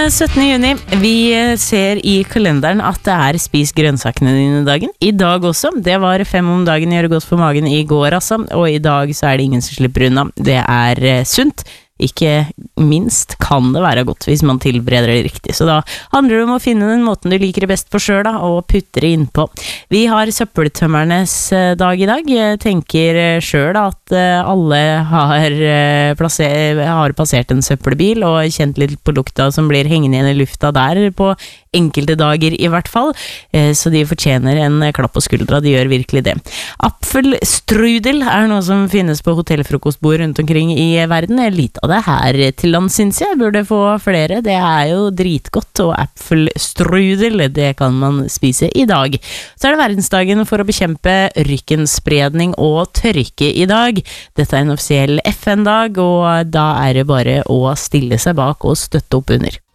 17. juni. Vi ser i kalenderen at det spis grønnsakene dine dagen. I dag også. Det var 5 om dagen, gjør godt for magen i går, altså. Og i dag så det ingen som slipper unna. Det sunt. Ikke minst kan det være godt hvis man tilbereder det riktig. Så da handler det om å finne den måten du liker det best på selv da, og putte det innpå. Vi har søppeltømmernes dag i dag. Jeg tenker selv at alle har passert en søppelbil og kjent litt på lukta som blir hengende igjen i lufta der på enkelte dager i hvert fall. Så de fortjener en klapp på skuldra, de gjør virkelig det. Apfelstrudel noe som finnes på hotellfrokostbord rundt omkring i verden. Litt av det her til land, synes jeg. Burde få flere. Det jo dritgodt, og apfelstrudel, det kan man spise i dag. Så det verdensdagen for å bekjempe rykkenspredning og tørke i dag. Dette en offisiell FN-dag, og da det bare å stille seg bak og støtte opp under.